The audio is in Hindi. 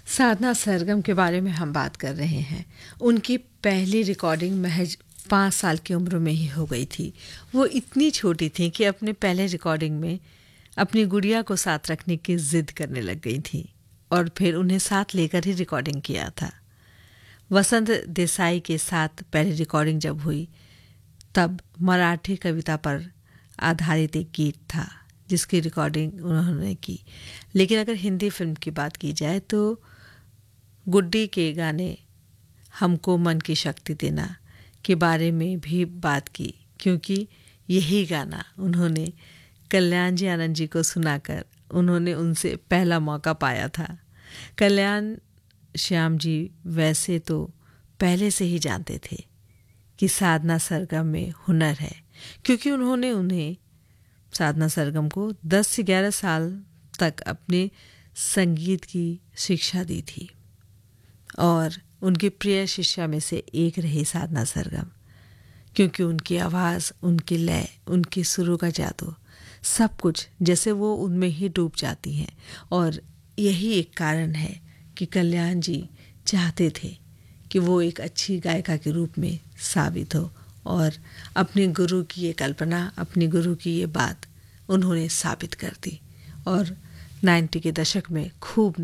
साधना सरगम के बारे में हम बात कर रहे हैं। उनकी पहली रिकॉर्डिंग महज 5 साल की उम्र में ही हो गई थी। वो इतनी छोटी थी कि अपने पहले रिकॉर्डिंग में अपनी गुड़िया को साथ रखने की जिद करने लग गई थी और फिर उन्हें साथ लेकर ही रिकॉर्डिंग किया था। वसंत देसाई के साथ पहली रिकॉर्डिंग जब हुई तब मराठी कविता पर आधारित एक गीत था जिसकी रिकॉर्डिंग उन्होंने की। लेकिन अगर हिंदी फिल्म की बात की जाए तो गुड्डी के गाने हमको मन की शक्ति देना के बारे में भी बात की, क्योंकि यही गाना उन्होंने कल्याण जी आनंद जी को सुनाकर उन्होंने उनसे पहला मौका पाया था। कल्याण श्याम जी वैसे तो पहले से ही जानते थे कि साधना सरगम में हुनर है, क्योंकि उन्होंने उन्हें साधना सरगम को 10 से 11 साल तक अपने संगीत की शिक्षा दी थी और उनकी प्रिय शिष्या में से एक रही साधना सरगम, क्योंकि उनकी आवाज़, उनकी लय, उनके सुरों का जादू, सब कुछ जैसे वो उनमें ही डूब जाती हैं। और यही एक कारण है कि कल्याण जी चाहते थे कि वो एक अच्छी गायिका के रूप में साबित हो और अपने गुरु की ये कल्पना, अपने गुरु की ये बात उन्होंने साबित कर दी और 90 के दशक में खूब